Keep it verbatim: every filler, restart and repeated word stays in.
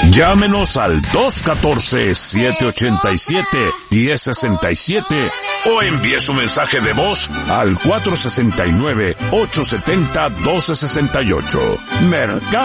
Llámenos al dos uno cuatro, siete ocho siete, uno cero seis siete o envíe su mensaje de voz al cuatro seis nueve, ocho siete cero, uno dos seis ocho. Mercado